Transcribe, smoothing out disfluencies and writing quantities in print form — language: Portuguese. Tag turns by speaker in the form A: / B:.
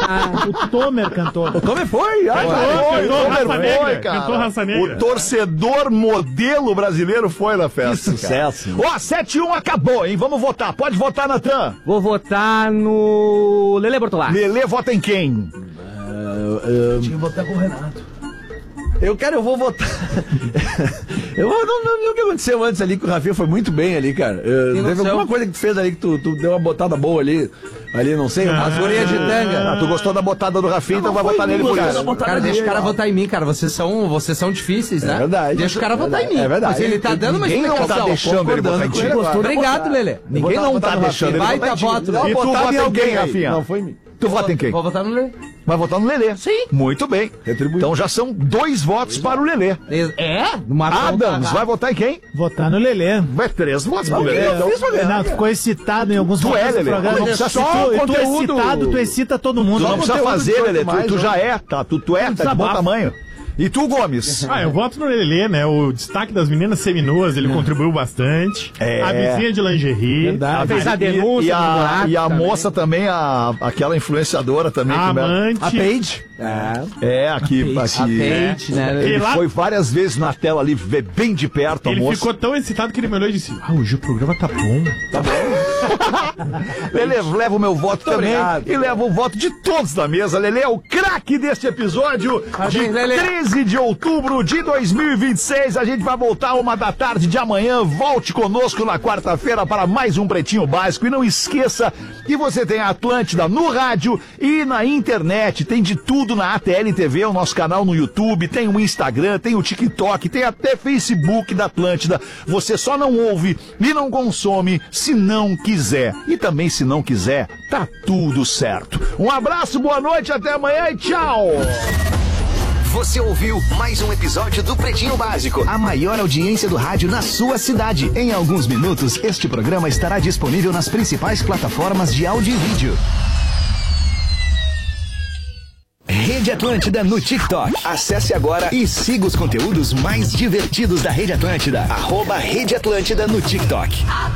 A: O Tomer cantou.
B: O Tomer foi?
C: Cantou Raça Negra.
B: O torcedor modelo brasileiro foi na festa.
D: Que sucesso.
B: Ó, 7-1 acabou, hein? Vamos votar. Pode votar, Natan.
E: Vou votar no Lelê Bortolatti.
B: Lelê vota em quem?
D: Tinha que votar com o Renato.
B: Eu vou votar. O que aconteceu antes ali com o Rafinha foi muito bem ali, cara. Teve alguma coisa que tu fez ali que tu deu uma botada boa ali. Ali, não sei. As orelhas de tanga. Tu gostou da botada do Rafinha, então vai votar nele por isso.
E: Cara, deixa o cara votar em mim, cara. Vocês são difíceis, né?
B: É verdade.
E: Deixa o cara votar em mim.
B: É verdade.
E: Mas ele tá dando uma
B: Ninguém não tá deixando ele votar em ti.
E: Obrigado, Lelê.
B: Ninguém não tá deixando ele votar em ti.
E: voto.
B: E tu vota em alguém, Rafinha?
D: Não, foi em mim.
B: Tu vota em quem?
E: Vou votar no Lelê.
B: Vai votar no Lelê.
E: Sim.
B: Muito bem. Então já são 2 votos para o Lelê. Adams, vai votar em quem?
A: Votar no Lelê.
B: Vai 3 votos para o Lelê.
A: Não, tu ficou excitado em alguns momentos do programa.
B: Não precisa
A: Tu é excitado, tu excita todo mundo.
B: Tu não precisa fazer, Lelê. Tu já é, tá? Tu é, tá de bom tamanho. E tu, Gomes?
C: Eu voto no Lelê, né? O destaque das meninas seminuas, ele contribuiu bastante. A vizinha de lingerie.
E: Fez a denúncia.
B: E a moça também, aquela influenciadora também.
C: A amante.
B: A Paige. Aqui.
E: A Paige, né?
B: Ele foi várias vezes na tela ali, ver bem de perto a
C: Ele
B: moça.
C: ficou tão excitado que ele me olhou e disse: hoje o programa tá bom.
B: Tá bom. Lelê, leva o meu voto também. Obrigado. E leva o voto de todos da mesa. Lelê é o craque deste episódio de 13 de outubro de 2026. A gente vai voltar 1h de amanhã. Volte conosco na quarta-feira para mais um Pretinho Básico. E não esqueça que você tem a Atlântida no rádio e na internet. Tem de tudo na ATL TV, o nosso canal no YouTube. Tem o Instagram, tem o TikTok, tem até Facebook da Atlântida. Você só não ouve e não consome se não quiser. E também se não quiser, tá tudo certo. Um abraço, boa noite, até amanhã e tchau!
F: Você ouviu mais um episódio do Pretinho Básico, a maior audiência do rádio na sua cidade. Em alguns minutos, este programa estará disponível nas principais plataformas de áudio e vídeo. Rede Atlântida no TikTok. Acesse agora e siga os conteúdos mais divertidos da Rede Atlântida. @Rede Atlântida no TikTok.